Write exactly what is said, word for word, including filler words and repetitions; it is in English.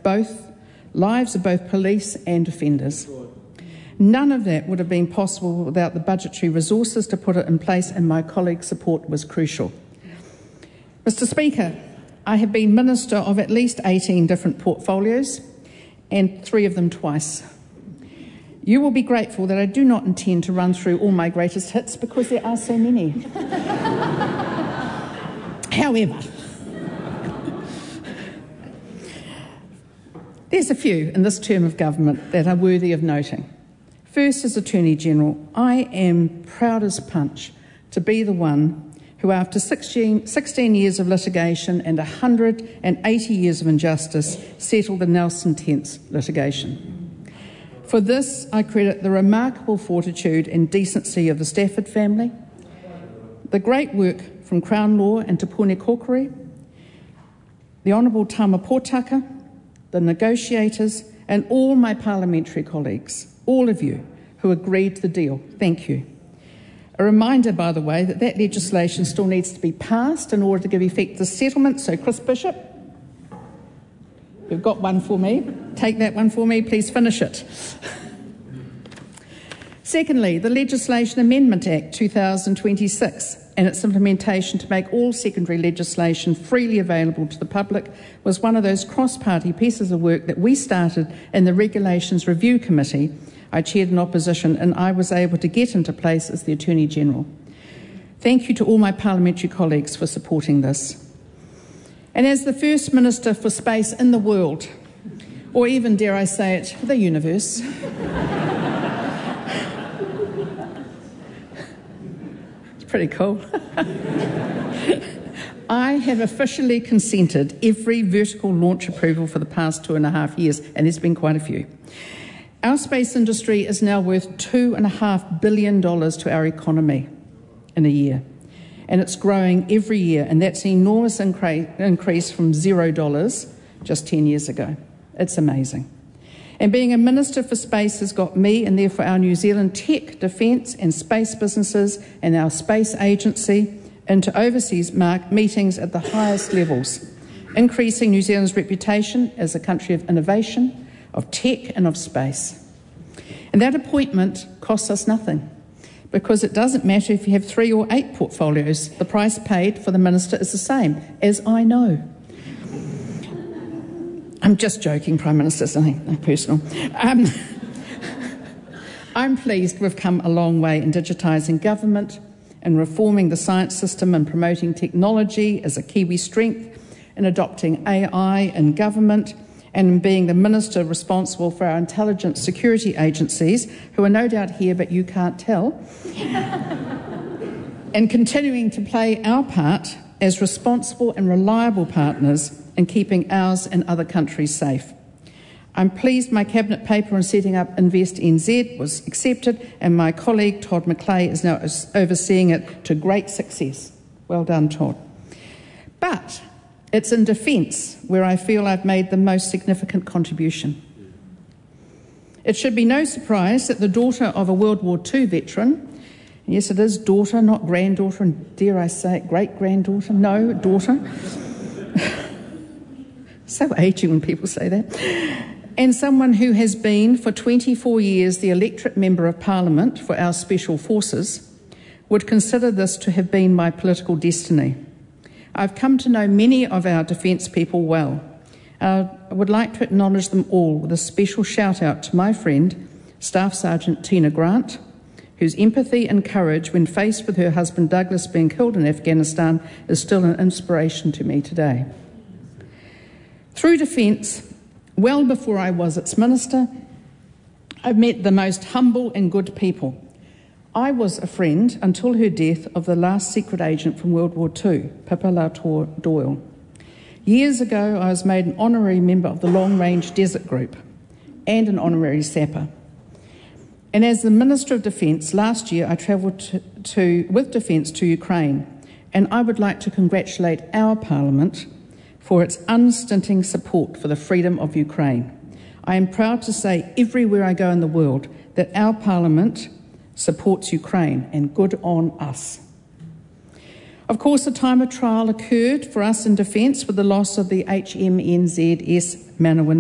both lives of both police and defenders. None of that would have been possible without the budgetary resources to put it in place, and my colleagues' support was crucial. Mister Speaker, I have been Minister of at least eighteen different portfolios, and three of them twice. You will be grateful that I do not intend to run through all my greatest hits because there are so many. However, there's a few in this term of government that are worthy of noting. First, as Attorney General, I am proud as punch to be the one who, after sixteen, sixteen years of litigation and one hundred eighty years of injustice, settled the Nelson Tenths litigation. For this, I credit the remarkable fortitude and decency of the Stafford family, the great work from Crown Law and Te Pune Kokore, the Honourable Tama Potaka, the negotiators, and all my parliamentary colleagues, all of you who agreed to the deal. Thank you. A reminder, by the way, that that legislation still needs to be passed in order to give effect to the settlement. So, Chris Bishop, you've got one for me. Take that one for me. Please finish it. Secondly, the Legislation Amendment Act two thousand twenty-six and its implementation to make all secondary legislation freely available to the public was one of those cross-party pieces of work that we started in the Regulations Review Committee. I chaired in opposition, and I was able to get into place as the Attorney General. Thank you to all my parliamentary colleagues for supporting this. And as the first Minister for Space in the world, or even, dare I say it, the universe, it's pretty cool. I have officially consented every vertical launch approval for the past two and a half years, and there's been quite a few. Our space industry is now worth two and a half billion dollars to our economy in a year, and it's growing every year, and that's an enormous incre- increase from zero dollars just ten years ago. It's amazing. And being a Minister for Space has got me, and therefore our New Zealand tech, defence and space businesses and our space agency, into overseas mark- meetings at the highest levels, increasing New Zealand's reputation as a country of innovation, of tech and of space. And that appointment costs us nothing, because it doesn't matter if you have three or eight portfolios. The price paid for the Minister is the same, as I know. I'm just joking, Prime Minister, it's nothing personal. Um, I'm pleased we've come a long way in digitising government and reforming the science system and promoting technology as a Kiwi strength, and adopting A I in government, and being the Minister responsible for our intelligence security agencies, who are no doubt here but you can't tell, and continuing to play our part as responsible and reliable partners in keeping ours and other countries safe. I'm pleased my Cabinet paper on setting up Invest N Z was accepted, and my colleague Todd McClay is now overseeing it to great success. Well done, Todd. But it's in defence where I feel I've made the most significant contribution. It should be no surprise that the daughter of a World War Two veteran, and yes, it is daughter, not granddaughter, and dare I say it, great-granddaughter, no, daughter. So ageing when people say that. And someone who has been for twenty-four years the electorate member of Parliament for our Special Forces, would consider this to have been my political destiny. I've come to know many of our defence people well. Uh, I would like to acknowledge them all with a special shout out to my friend, Staff Sergeant Tina Grant, whose empathy and courage when faced with her husband Douglas being killed in Afghanistan is still an inspiration to me today. Through defence, well before I was its Minister, I've met the most humble and good people. I was a friend until her death of the last secret agent from World War Two, Pippa Latour Doyle. Years ago, I was made an honorary member of the Long Range Desert Group and an honorary sapper. And as the Minister of Defence, last year I travelled to, to, with Defence to Ukraine, and I would like to congratulate our Parliament for its unstinting support for the freedom of Ukraine. I am proud to say everywhere I go in the world that our Parliament supports Ukraine, and good on us. Of course, a time of trial occurred for us in defence with the loss of the H M N Z S Manawan